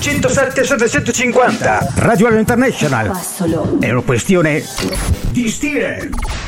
107 750. Radio International. È una questione di stile.